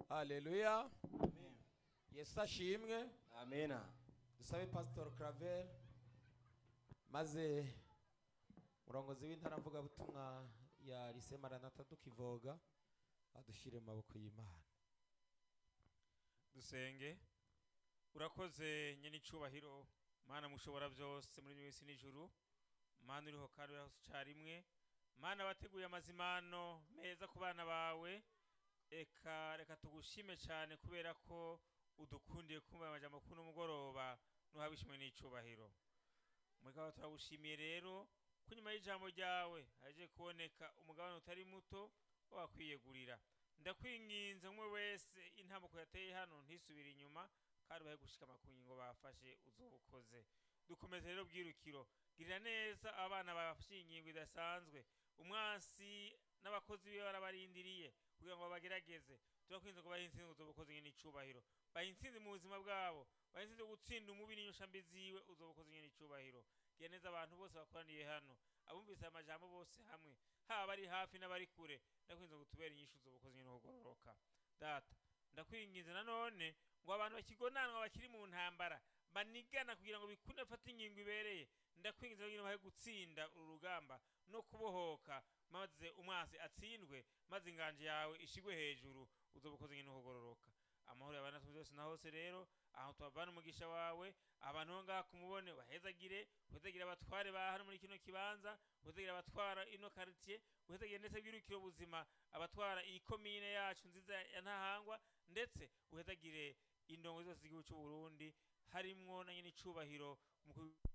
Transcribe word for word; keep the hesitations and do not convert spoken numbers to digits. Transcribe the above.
Haleluya. Yesu ashimwe. Amena. Dusabe Pastor Claver maze murongozi w'intara mvuga butumwa ya Lycée Maranatha Dukivoga adushire mu maboko y'Imana. Dusenge. Urakoze nyene icubahiro Mana mushobora byose muri mwisi n'ijuru. Mana uriho kandi uriho carimwe. Mana wateguye amazimano meza ku bana bawe. Eka reka tugushime cyane kubera ko udukundiye kumva amajambo kuno mugoroba nuhabishimwe n'icubahiro. Mugabo turagushimiye rero kunyuma y'ijambo ryawe haje kuboneka umugabane utari muto wakwiyegurira. Ndakwinginze umwe wese intambuko yateye hano ntisubira inyuma kandi bahe gushika makungingo bafashe uzobukoze. Dukomeze rero bwirukiro girira neza abana bafashe ingingo idasanzwe. Umwansi n'abakozi biwe barabarindiriye kugira ngo bagerageze. Turakwinze ngo bahinsinze uzobukoze nyene icubahiro. Bahinsinze mu buzima bwabo. Bahinsinze gutsinda umubi n'inyoshambi ziwe uzobukoze nyene icubahiro. Gira neza abantu bose bakoraniye hano. Abumvise amajambo bose hamwe. Haba bari hafi n'abari kure. Ndakwinze gutubera inyishu uzobukoze nyene hogororoka. Data, ndakwinginze nanone ngo abantu bakigonanwa bakiri mu ntambara banigana kugira ngo bikunde bafate ingingo ibereye. Ndakwinginze kugira ngo bahe gutsinda uru rugamba no kubohoka maze umwasi atsindwe maze inganje yawe ishigwe hejuru uzobukoze nyene hogororoka. Amahoro y'abana twese na hose rero aho twavana umugisha wawe abantu ngaha kumubone bahezagire uhezagira abatware ba hano muri kino kibanza uhezagira abatwara ino quartier uhezagira ndetse bwirukiro buzima abatwara iyi commune yacu nziza ya Ntahangwa ndetse uhezagire indongo zose z'igihugu cy'u Burundi harimwo na nyine icubahiro